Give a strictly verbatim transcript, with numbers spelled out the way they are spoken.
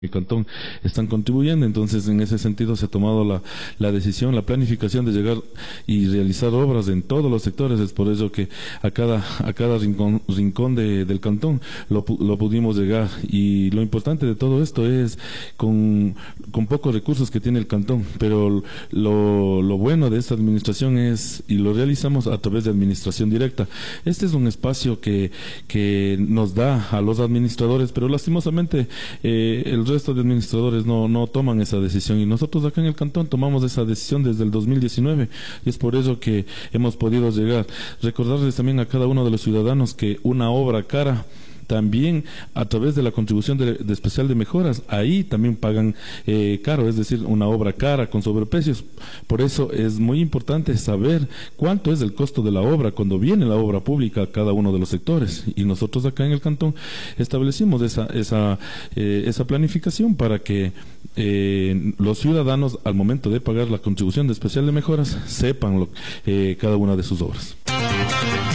el cantón están contribuyendo. Entonces en ese sentido se ha tomado la, la decisión, la planificación de llegar y realizar obras en todos los sectores. Es por ello que a cada a cada rincón, rincón de, del cantón lo, lo pudimos llegar, y lo importante de todo esto es con, con pocos recursos que tiene el cantón, pero lo, lo bueno de esta administración es, y lo realizamos a través de administración directa. Este es un espacio que, que nos da a los administradores, pero lastimosamente eh, el resto de administradores no, no toman esa decisión, y nosotros acá en el cantón tomamos esa decisión desde el dos mil diecinueve, y es por ello que hemos podido llegar. Recordarles también a cada uno de los ciudadanos que una obra cara también a través de la contribución de, de especial de mejoras, ahí también pagan eh, caro, es decir, una obra cara con sobreprecios. Por eso es muy importante saber cuánto es el costo de la obra cuando viene la obra pública a cada uno de los sectores, y nosotros acá en el cantón establecimos esa, esa, eh, esa planificación para que eh, los ciudadanos al momento de pagar la contribución de especial de mejoras sepan lo, eh, cada una de sus obras.